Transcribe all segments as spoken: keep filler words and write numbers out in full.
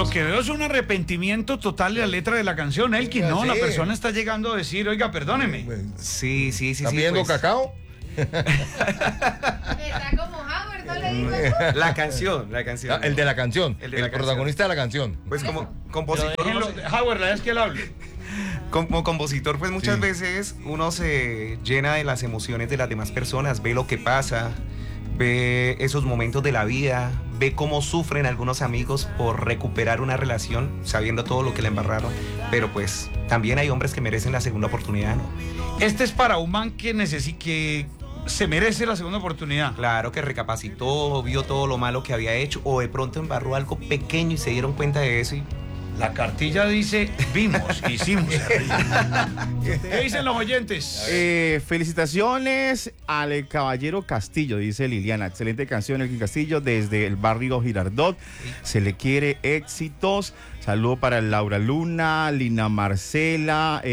lo que veo es un arrepentimiento total de la letra de la canción, Elkin, ¿no? Sí. La persona está llegando a decir, oiga, perdóneme. Sí, sí, sí. ¿Está sí, pidiendo pues. cacao? Está como Howard, ¿no le digo? La canción, la canción. Ah, el de la canción, El el, de la canción. protagonista de la canción. Pues como Pero compositor, déjenlo, Howard, la vez que él hable. como compositor, pues muchas Sí. veces uno se llena de las emociones de las demás personas, ve lo que pasa, ve esos momentos de la vida, ve cómo sufren algunos amigos por recuperar una relación, sabiendo todo lo que le embarraron. Pero pues también hay hombres que merecen la segunda oportunidad, ¿no? Este es para un man que necesita, que se merece la segunda oportunidad. Claro, que recapacitó, vio todo lo malo que había hecho, o de pronto embarró algo pequeño y se dieron cuenta de eso y... La cartilla dice, vimos, hicimos. ¿Qué dicen los oyentes? Eh, felicitaciones al Caballero Castillo, dice Liliana. Excelente canción, Elkin Castillo, desde el barrio Girardot. Se le quiere éxitos. Saludo para Laura Luna, Lina Marcela.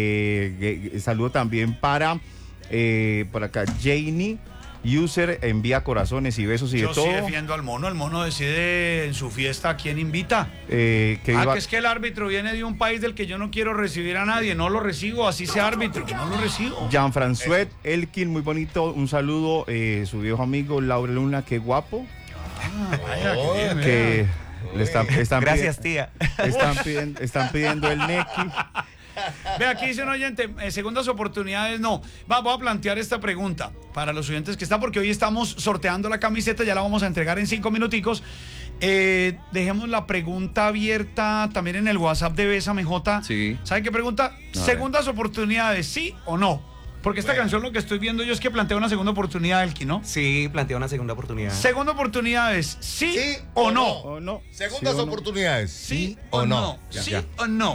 Eh, eh, saludo también para, eh, por acá, Janie. User envía corazones y besos y Yo de sí todo. defiendo al mono. El mono decide en su fiesta a quién invita. Eh, que Ah, viva- que es que el árbitro viene de un país del que yo no quiero recibir a nadie. No lo recibo, así sea árbitro. No lo recibo. Jean-François Elkin, muy bonito. Un saludo, eh, su viejo amigo Laura Luna, qué guapo. Ah, vaya, qué bien, vea. Que le están, están Gracias, tía. pidi- están pidiendo, están pidiendo el Neki. Ve, aquí dice un oyente, eh, segundas oportunidades no. Va, voy a plantear esta pregunta para los oyentes que están, porque hoy estamos sorteando la camiseta, ya la vamos a entregar en cinco minuticos. Eh, dejemos la pregunta abierta también en el WhatsApp de Bésame J. Sí. ¿Saben qué pregunta? Segundas oportunidades, ¿sí o no? Porque esta Bueno. canción lo que estoy viendo yo es que plantea una segunda oportunidad, Elkin, ¿no? Sí, plantea una segunda oportunidad. Segunda oportunidad es ¿sí, ¿Sí o o no? no? ¿O no? Segundas ¿Sí o no? oportunidades. ¿Sí o no? Ya, ¿Sí ya. o no?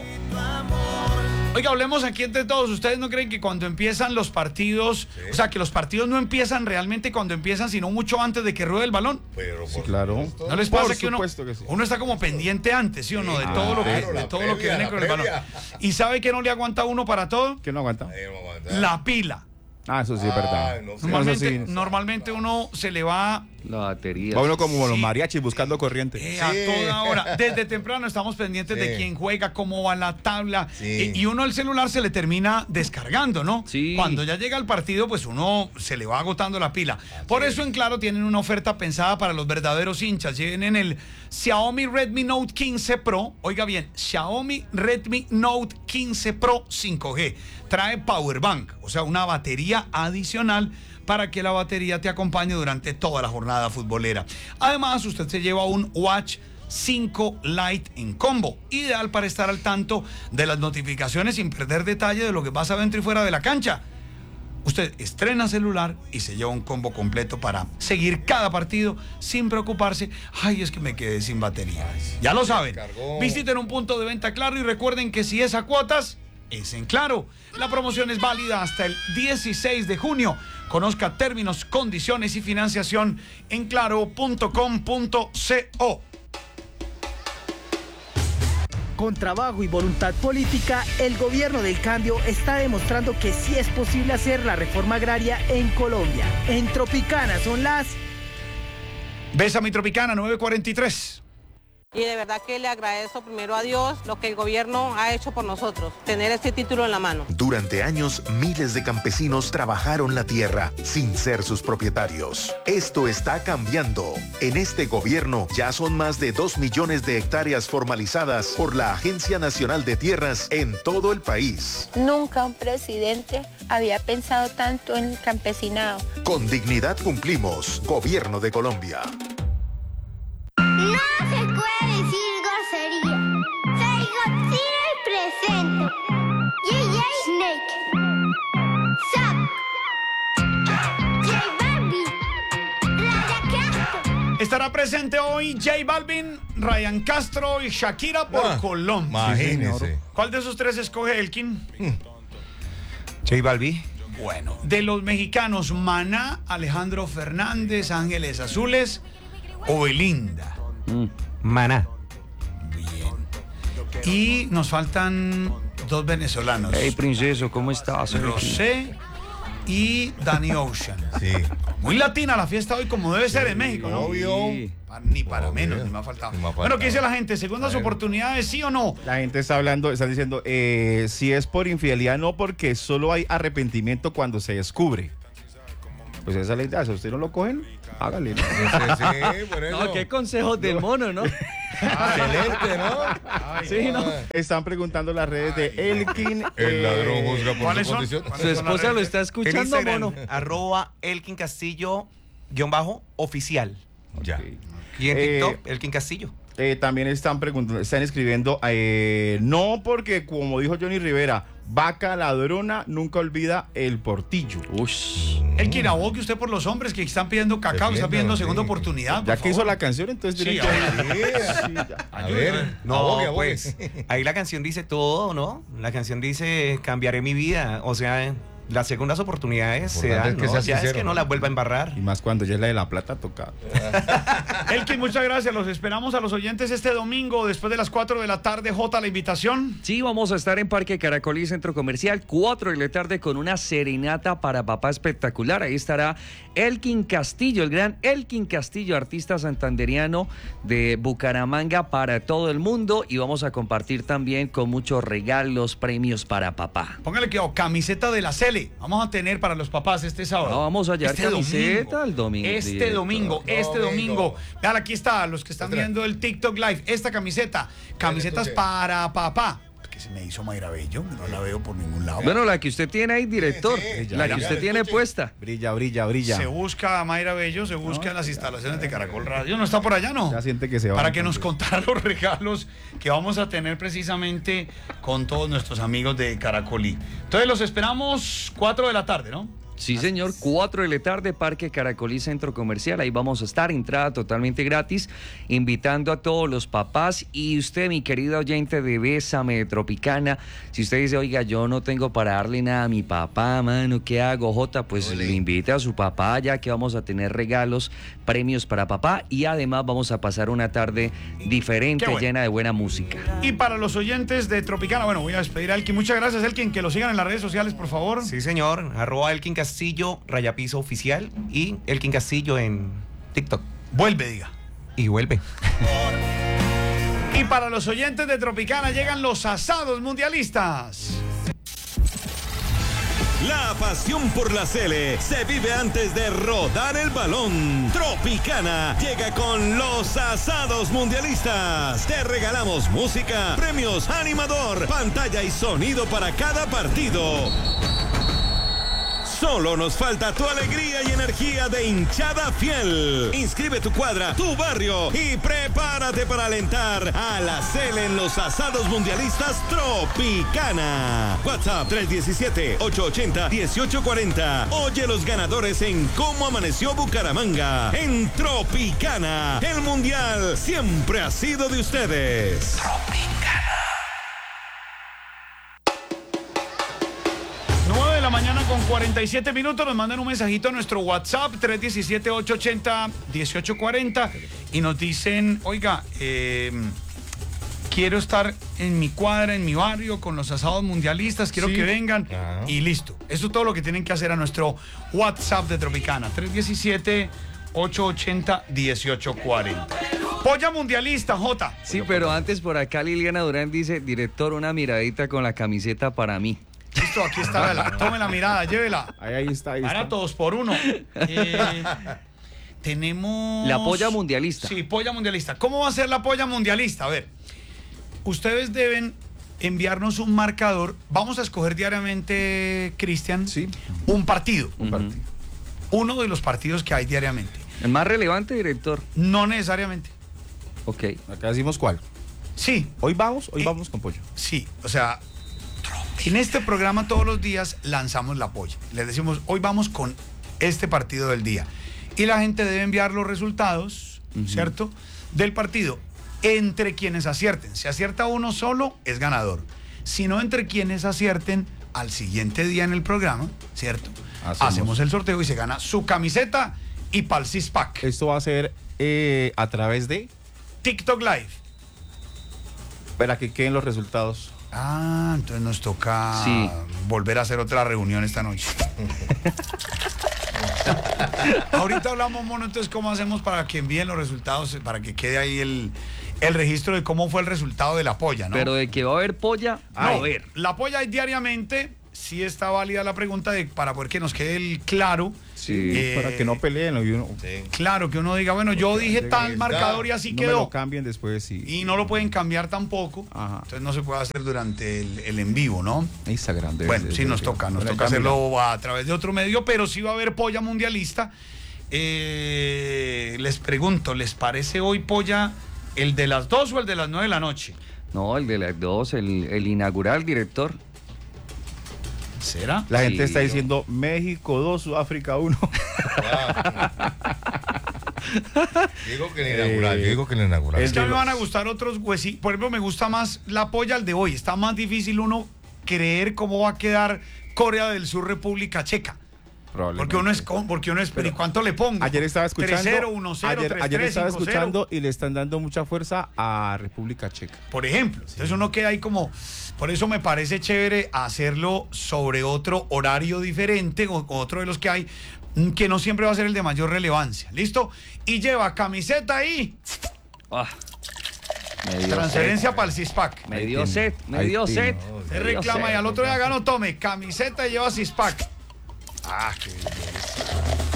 Oiga, hablemos aquí entre todos. ¿Ustedes no creen que cuando empiezan los partidos, Sí. o sea, que los partidos no empiezan realmente cuando empiezan, sino mucho antes de que ruede el balón? Pero por claro. supuesto. ¿No les Por pasa que uno, supuesto que sí. uno está como pendiente antes, ¿sí o no? De Sí, todo lo que, claro, de la todo lo que previa, viene la con el balón. previa. ¿Y sabe que no le aguanta uno para todo? ¿Qué no aguanta? Ahí vamos a aguantar. La pila. Ah, eso sí es verdad. Ay, no sé. Normalmente, Eso sí. normalmente uno se le va La batería. Va uno como los Sí. mariachis buscando corriente. eh, Sí. a toda hora. Desde temprano estamos pendientes Sí. de quién juega, cómo va la tabla. Sí. Y, y uno el celular se le termina descargando, ¿no? Sí. Cuando ya llega el partido, pues uno se le va agotando la pila. Por eso en Claro tienen una oferta pensada para los verdaderos hinchas. Tienen el Xiaomi Redmi Note quince Pro. Oiga bien, Xiaomi Redmi Note quince Pro cinco G. Trae Power Bank, o sea, una batería adicional para que la batería te acompañe durante toda la jornada futbolera. Además, usted se lleva un Watch cinco Lite en combo, ideal para estar al tanto de las notificaciones sin perder detalle de lo que pasa dentro y fuera de la cancha. Usted estrena celular y se lleva un combo completo para seguir cada partido sin preocuparse. Ay, es que me quedé sin batería. Ya lo saben. cargó. Visiten un punto de venta Claro y recuerden que si es a cuotas, es en Claro. La promoción es válida hasta el dieciséis de junio. Conozca términos, condiciones y financiación en claro punto com punto co. Con trabajo y voluntad política, el gobierno del cambio está demostrando que sí es posible hacer la reforma agraria en Colombia. En Tropicana son las... Bésame Tropicana, nueve cuarenta y tres. Y de verdad que le agradezco primero a Dios lo que el gobierno ha hecho por nosotros, tener este título en la mano. Durante años, miles de campesinos trabajaron la tierra sin ser sus propietarios. Esto está cambiando. En este gobierno ya son más de dos millones de hectáreas formalizadas por la Agencia Nacional de Tierras en todo el país. Nunca un presidente había pensado tanto en el campesinado. Con dignidad cumplimos. Gobierno de Colombia. No se puede decir grosería. Soy Godzilla y presento J J Snake, Zap, J Balvin, Raya Castro. Estará presente hoy J Balvin, Ryan Castro y Shakira por Ah, Colombia. Imagínese. ¿Cuál de esos tres escoge Elkin? J Balvin. Bueno, de los mexicanos, Maná, Alejandro Fernández, Ángeles Azules o Belinda. Maná. Y nos faltan dos venezolanos, Hey, princeso, ¿cómo estás? Rosé y Danny Ocean. Sí. Muy latina la fiesta hoy, como debe ser en México, ¿no? Obvio. Pa- Ni para Obvio. menos, ni me ha faltado. Ni me ha Bueno, ¿qué dice faltado. la gente? ¿Segundas A ver. oportunidades, sí o no? La gente está hablando, está diciendo, eh, si es por infidelidad, no, porque solo hay arrepentimiento cuando se descubre. Pues esa es la idea, si usted no lo cogen, hágale. ¿no? Sí, sí, por eso. No, qué consejos del mono, ¿no? Excelente, ¿no? Ay, Sí, ¿no? ay. Están preguntando las redes de Elkin. El eh, ladrón juzga por ¿cuáles su son? condición. ¿Cuáles Su son las esposa lo redes? está En escuchando, Instagram, mono. arroba Elkin Castillo, guión bajo, oficial. Ya. Y en Eh, TikTok, Elkin Castillo. Eh, también están preguntando, están escribiendo, eh, no porque como dijo Johnny Rivera, vaca ladrona nunca olvida el portillo. Ush. El que abogue usted por los hombres que están pidiendo cacao, que están pidiendo Defiéndalo, segunda sí. oportunidad. Ya por que hizo favor. la canción, entonces Sí, tiene que... ahora. Sí, ya. A ver, No, abogue, abogue. pues ahí la canción dice todo, ¿no? La canción dice cambiaré mi vida. O sea, las segundas oportunidades se Importante dan, es que ¿no? sea Ya es sincero, que no ¿no? las vuelva a embarrar. Y más cuando ya es la de La Plata toca. Elkin, muchas gracias. Los esperamos a los oyentes este domingo, después de las cuatro de la tarde. Jota, la invitación. Sí, vamos a estar en Parque Caracolí, Centro Comercial, cuatro de la tarde con una serenata para papá espectacular. Ahí estará Elkin Castillo, el gran Elkin Castillo, artista santanderiano de Bucaramanga para todo el mundo. Y vamos a compartir también con muchos regalos, premios para papá. Póngale que camiseta de la Cele. Vamos a tener para los papás este sábado. No, vamos a hallar Este camiseta el domingo, Este director. domingo, este domingo. Vean, aquí está, los que están Otra. viendo el TikTok Live. Esta camiseta, camisetas entonces. para papá. Que se me hizo Mayra Bello, no la veo por ningún lado. Bueno, la que usted tiene ahí, director. Sí, sí, la ya, que ya, usted tiene escuche. puesta. Brilla, brilla, brilla. Se busca a Mayra Bello, se busca en las instalaciones de Caracol Radio. No está por allá, ¿no? Ya siente que se va. Para que nos entonces. contara los regalos que vamos a tener precisamente con todos nuestros amigos de Caracolí. Entonces los esperamos cuatro de la tarde, ¿no? Sí, señor, cuatro de la tarde, Parque Caracolí, Centro Comercial. Ahí vamos a estar, entrada totalmente gratis, invitando a todos los papás. Y usted, mi querido oyente de Bésame, de Tropicana, si usted dice, oiga, yo no tengo para darle nada a mi papá, mano, ¿qué hago, Jota? Pues le invite a su papá, ya que vamos a tener regalos, premios para papá. Y además vamos a pasar una tarde diferente, Qué bueno. llena de buena música. Y para los oyentes de Tropicana, bueno, voy a despedir a Elkin. Muchas gracias, Elkin, que lo sigan en las redes sociales, por favor. Sí, señor. Arroba Elkin Castillo, rayapiso oficial. Y Elkin Castillo en TikTok. Vuelve, diga. Y vuelve. Y para los oyentes de Tropicana llegan los asados mundialistas. La pasión por la Cele se vive antes de rodar el balón. Tropicana llega con los asados mundialistas. Te regalamos música, premios, animador, pantalla y sonido para cada partido. Solo nos falta tu alegría y energía de hinchada fiel. Inscribe tu cuadra, tu barrio y prepárate para alentar a la Cele en los asados mundialistas Tropicana. WhatsApp tres uno siete, ocho ocho cero, uno ocho cuatro cero. Oye los ganadores en Cómo Amaneció Bucaramanga. En Tropicana, el mundial siempre ha sido de ustedes. nueve de la mañana con cuarenta y siete minutos. Nos mandan un mensajito a nuestro WhatsApp tres uno siete, ocho ocho cero, uno ocho cuatro cero y nos dicen, oiga, eh, quiero estar en mi cuadra, en mi barrio, con los asados mundialistas, quiero Sí. que vengan Ajá. y listo. Eso es todo lo que tienen que hacer a nuestro WhatsApp de Tropicana, tres uno siete, ocho ocho cero, uno ocho cuatro cero. Polla mundialista, Jota. Sí, pero antes por acá Liliana Durán dice, director, una miradita con la camiseta para mí. Listo, aquí está, la, tome la mirada, llévela. Ahí, ahí está, ahí Para está. todos por uno. Eh, tenemos... La polla mundialista. Sí, polla mundialista. ¿Cómo va a ser la polla mundialista? A ver, ustedes deben enviarnos un marcador. Vamos a escoger diariamente, Cristian, Sí. un partido. Un partido. Uno de los partidos que hay diariamente. El más relevante, director. No necesariamente. Ok. Acá decimos cuál. Sí, Hoy vamos, hoy Eh, vamos con pollo. sí. O sea, en este programa todos los días lanzamos la polla. Les decimos, hoy vamos con este partido del día. Y la gente debe enviar los resultados, Ujú. ¿cierto? Del partido entre quienes acierten. Si acierta uno solo, es ganador. Si no, entre quienes acierten al siguiente día en el programa, ¿cierto? Hacemos. Hacemos el sorteo y se gana su camiseta y pal six pack. Esto va a ser eh, a través de... TikTok Live. Para que queden los resultados. Ah, entonces nos toca Sí. volver a hacer otra reunión esta noche. Ahorita hablamos, mono, entonces, ¿cómo hacemos para que envíen los resultados, para que quede ahí el, el registro de cómo fue el resultado de la polla, ¿no? Pero de que va a haber polla, No, a ver. la polla hay diariamente, sí está válida la pregunta de para poder que nos quede el claro. Sí, eh, para que no peleen. Y uno, Claro, que uno diga, bueno, yo dije tal marcador y así no me quedó. lo cambien después, sí. Y no lo pueden cambiar tampoco. Ajá. Entonces no se puede hacer durante el, el en vivo, ¿no? Instagram. debe- Bueno, debe- sí nos debe- toca, nos Bueno, toca ya mira. hacerlo a través de otro medio, pero sí va a haber polla mundialista. Eh, les pregunto, ¿les parece hoy polla el de las dos o el de las nueve de la noche? No, el de las dos, el, el inaugural, director. ¿Será? La gente Sí, está yo- diciendo México dos, Sudáfrica uno. Digo que el inaugural, Eh, yo digo que el inaugural. Es que a mí de me van a los- gustar otros huesitos. Por ejemplo, me gusta más la polla al de hoy. Está más difícil uno creer cómo va a quedar Corea del Sur, República Checa. Porque uno es con, porque uno es, pero ¿y cuánto le pongo? Ayer estaba escuchando. tres cero, uno cero, ayer tres ayer tres, estaba cinco cero. escuchando y le están dando mucha fuerza a República Checa. Por ejemplo. Entonces uno queda ahí como. Por eso me parece chévere hacerlo sobre otro horario diferente, o o otro de los que hay, mm, que no siempre va a ser el de mayor relevancia. ¿Listo? Y lleva camiseta ahí. Ah, me dio Transferencia para el CISPAC. set, me dio Ahí set, me ahí dio tiene. set. Se me dio reclama set. y al otro día ganó, tome, camiseta y lleva CISPAC. Ah, qué belleza.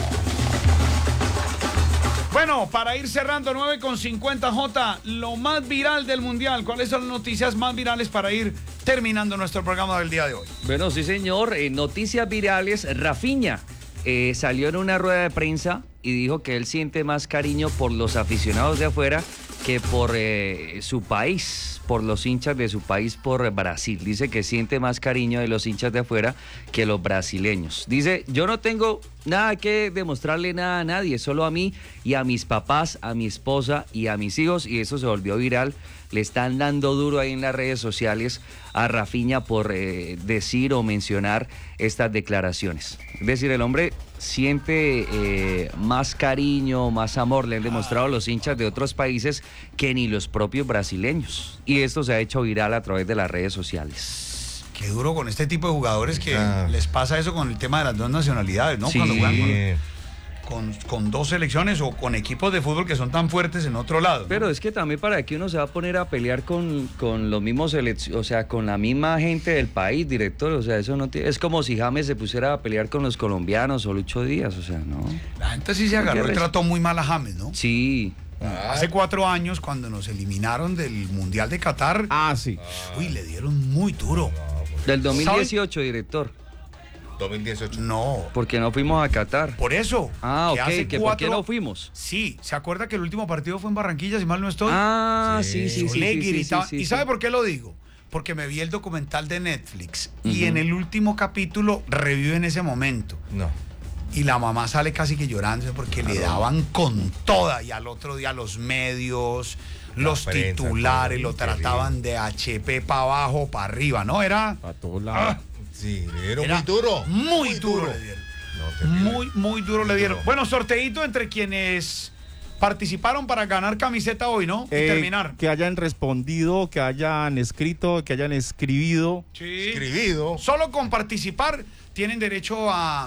Bueno, para ir cerrando, nueve con cincuenta, J, lo más viral del Mundial. ¿Cuáles son las noticias más virales para ir terminando nuestro programa del día de hoy? Bueno, sí, señor. Eh, noticias virales. Rafinha eh, salió en una rueda de prensa y dijo que él siente más cariño por los aficionados de afuera que por eh, su país, por los hinchas de su país, por Brasil. Dice que siente más cariño de los hinchas de afuera que los brasileños. Dice, yo no tengo nada que demostrarle nada a nadie, solo a mí y a mis papás, a mi esposa y a mis hijos, y eso se volvió viral. Le están dando duro ahí en las redes sociales a Rafinha por eh, decir o mencionar estas declaraciones. Es decir, el hombre siente eh, más cariño, más amor, le han demostrado los hinchas de otros países que ni los propios brasileños. Y esto se ha hecho viral a través de las redes sociales. Qué duro con este tipo de jugadores que Ah. les pasa eso con el tema de las dos nacionalidades, ¿no? Sí. Cuando juegan con, Sí. con, con dos selecciones o con equipos de fútbol que son tan fuertes en otro lado, ¿no? Pero es que también para que uno se va a poner a pelear con, con los mismos selec- o sea, con la misma gente del país, director, o sea, eso no tiene, es como si James se pusiera a pelear con los colombianos o Lucho Díaz, o sea, no. La gente sí se agarró y ¿Qué trató muy mal a James, ¿no? Sí. Hace cuatro años, cuando nos eliminaron del Mundial de Qatar, Ah, sí. uy, le dieron muy duro. Del dos mil dieciocho, director, dos mil dieciocho. No, porque no fuimos a Qatar. por eso. Ah, que ok, hace que por qué cuatro- no fuimos. Sí, ¿se acuerda que el último partido fue en Barranquilla, si mal no estoy? Ah, sí, sí, sí. Le sí, sí, gritaba- sí, ¿Y sí. sabe por qué lo digo? Porque me vi el documental de Netflix y Ujú. en el último capítulo revive en ese momento. No. Y la mamá sale casi que llorando porque le daban con toda. Y al otro día los medios, los prensa, titulares todo, lo trataban de H P para abajo, para arriba, ¿no? Era A todos lados. Ah, Sí, le dieron Era muy duro. muy duro le dieron. No, terrible. muy, muy duro le dieron. Bueno, sorteíto entre quienes participaron para ganar camiseta hoy, ¿no? Y Eh, terminar. Que hayan respondido, que hayan escrito, que hayan escribido. Sí. Escribido. Solo con participar tienen derecho a,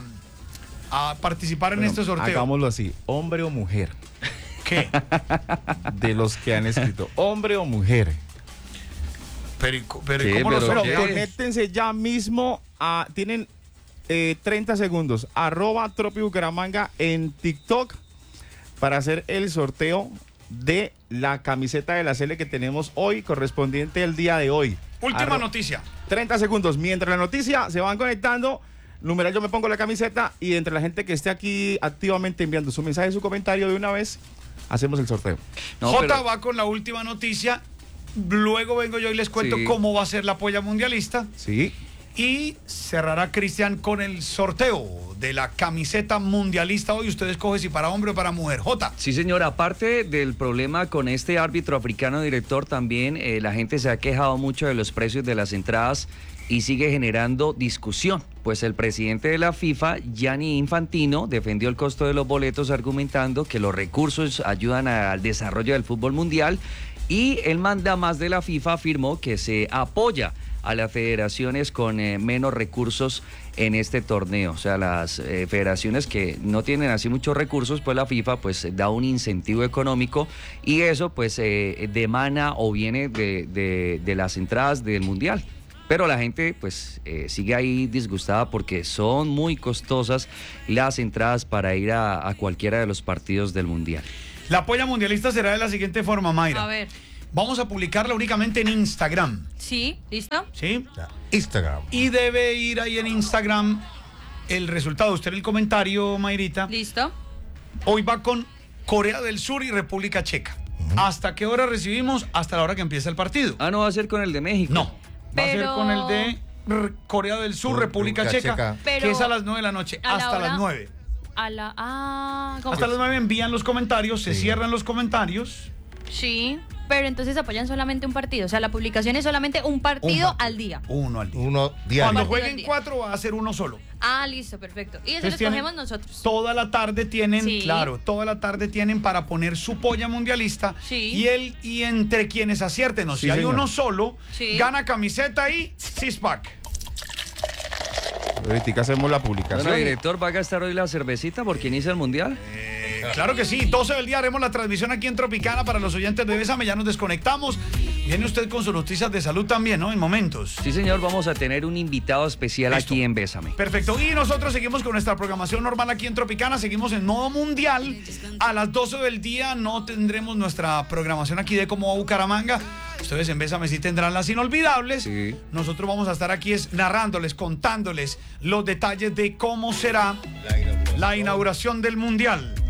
a participar en Bueno, este sorteo. Hagámoslo así, hombre o mujer, ¿Qué? de los que han escrito, hombre o mujer. Pero, ¿y- pero ¿y ¿Qué? ¿cómo lo Pero Pero ¿qué? sortean? conéctense ya mismo, a, tienen eh, treinta segundos, arroba Tropi Bucaramanga en TikTok para hacer el sorteo de la camiseta de la Sele que tenemos hoy, correspondiente al día de hoy. Última Arro- noticia. treinta segundos. Mientras la noticia se van conectando, numeral yo me pongo la camiseta y entre la gente que esté aquí activamente enviando su mensaje, su comentario de una vez, hacemos el sorteo. No, J pero- va con la última noticia. Luego vengo yo y les cuento Sí. cómo va a ser la polla mundialista. Sí. Y cerrará Cristian con el sorteo de la camiseta mundialista. Hoy usted escoge si para hombre o para mujer. J. Sí, señor. Aparte del problema con este árbitro africano, director, también eh, la gente se ha quejado mucho de los precios de las entradas y sigue generando discusión. Pues el presidente de la FIFA, Gianni Infantino, defendió el costo de los boletos argumentando que los recursos ayudan al desarrollo del fútbol mundial y el mandamás de la FIFA afirmó que se apoya a las federaciones con eh, menos recursos en este torneo. O sea, las eh, federaciones que no tienen así muchos recursos, pues la FIFA pues da un incentivo económico y eso pues eh, demana o viene de, de, de las entradas del Mundial. Pero la gente pues eh, sigue ahí disgustada porque son muy costosas las entradas para ir a, a cualquiera de los partidos del Mundial. La polla mundialista será de la siguiente forma, Mayra. A ver. Vamos a publicarla únicamente en Instagram. Sí, ¿listo? ¿Sí? Instagram. Y debe ir ahí en Instagram el resultado. Usted en el comentario, Mayrita. Listo. Hoy va con Corea del Sur y República Checa. Uh-huh. ¿Hasta qué hora recibimos? Hasta la hora que empieza el partido. Ah, ¿no va a ser con el de México? No. Va Pero... a ser con el de R- Corea del Sur, República, República Checa, Checa. Pero que es a las nueve de la noche, hasta la hora, las nueve. A la... Ah, ¿cómo? Hasta las nueve envían los comentarios, se Sí. cierran los comentarios. Sí, pero entonces apoyan solamente un partido. O sea, la publicación es solamente un partido, Un partido. al día. Uno al día. Uno diario. Cuando Partido jueguen al día. cuatro va a ser uno solo. Ah, listo, perfecto. Y eso lo Entonces tienen- escogemos nosotros. Toda la tarde tienen, Sí. claro, toda la tarde tienen para poner su polla mundialista. Sí. Y él, y entre quienes acierten, o Sí, si hay señor. uno solo, Sí. gana camiseta y six-pack. Ahorita hacemos la publicación. Bueno, director, ¿va a gastar hoy la cervecita porque inicia el Mundial? Eh, claro que sí, doce del día haremos la transmisión aquí en Tropicana para los oyentes de Bésame, ya nos desconectamos. Viene usted con sus noticias de salud también, ¿no? En momentos. Sí, señor, vamos a tener un invitado especial Listo. aquí en Bésame. Perfecto, y nosotros seguimos con nuestra programación normal aquí en Tropicana, seguimos en modo mundial. A las doce del día no tendremos nuestra programación aquí de Como Bucaramanga. Ustedes en Bésame sí tendrán las inolvidables. Sí. Nosotros vamos a estar aquí es narrándoles, contándoles los detalles de cómo será La inauguración. la inauguración del Mundial.